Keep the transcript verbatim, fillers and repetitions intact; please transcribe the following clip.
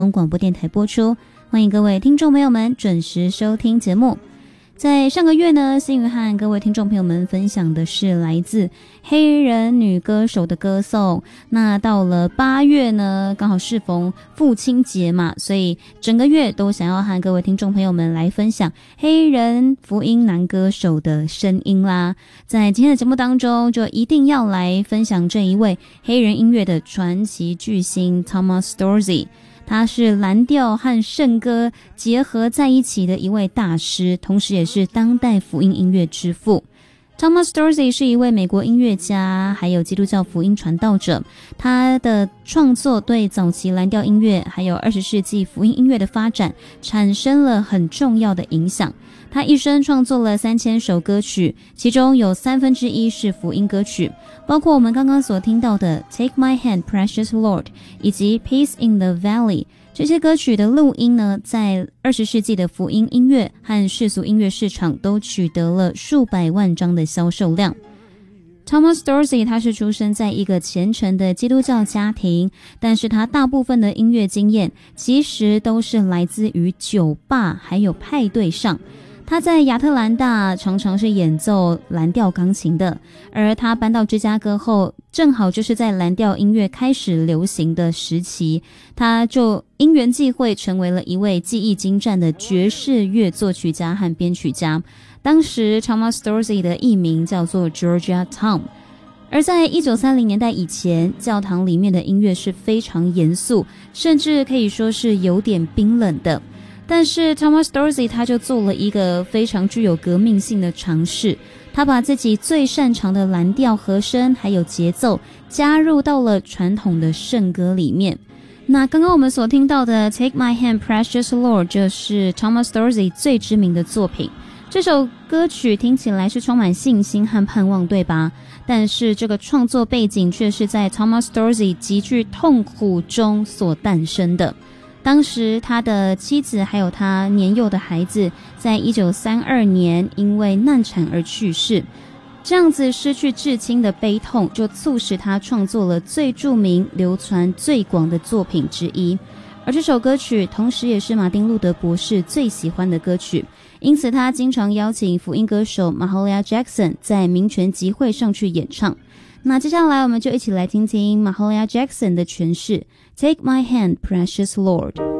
广播电台播出，欢迎各位听众朋友们准时收听节目。在上个月呢，新宇和各位听众朋友们分享的是来自黑人女歌手的歌颂。那到了八月呢，刚好适逢父亲节嘛，所以整个月都想要和各位听众朋友们来分享黑人福音男歌手的声音啦。在今天的节目当中，就一定要来分享这一位黑人音乐的传奇巨星 Thomas Dorsey。他是蓝调和圣歌结合在一起的一位大师，同时也是当代福音音乐之父。Thomas Dorsey 是一位美国音乐家，还有基督教福音传道者。他的创作对早期蓝调音乐还有二十世纪福音音乐的发展产生了很重要的影响。他一生创作了三千首歌曲，其中有三分之一是福音歌曲，包括我们刚刚所听到的 Take My Hand, Precious Lord 以及 Peace in the Valley。这些歌曲的录音呢，在二十世纪的福音音乐和世俗音乐市场都取得了数百万张的销售量。Thomas Dorsey 他是出生在一个虔诚的基督教家庭，但是他大部分的音乐经验其实都是来自于酒吧还有派对上。他在亚特兰大常常是演奏蓝调钢琴的，而他搬到芝加哥后，正好就是在蓝调音乐开始流行的时期，他就因缘际会成为了一位技艺精湛的爵士乐作曲家和编曲家。当时 Thomas Dorsey 的艺名叫做 Georgia Tom。而在一九三零年代以前，教堂里面的音乐是非常严肃，甚至可以说是有点冰冷的。但是 Thomas Dorsey 他就做了一个非常具有革命性的尝试，他把自己最擅长的蓝调和声还有节奏加入到了传统的圣歌里面。那刚刚我们所听到的 Take My Hand, Precious Lord 就是 Thomas Dorsey 最知名的作品。这首歌曲听起来是充满信心和盼望，对吧？但是这个创作背景却是在 Thomas Dorsey 极具痛苦中所诞生的。当时他的妻子还有他年幼的孩子在一九三二年因为难产而去世，这样子失去至亲的悲痛就促使他创作了最著名流传最广的作品之一。而这首歌曲同时也是马丁路德博士最喜欢的歌曲，因此他经常邀请福音歌手 Mahalia Jackson 在民权集会上去演唱。那接下来我们就一起来听听 Mahalia Jackson 的诠释 Take My Hand, Precious Lord。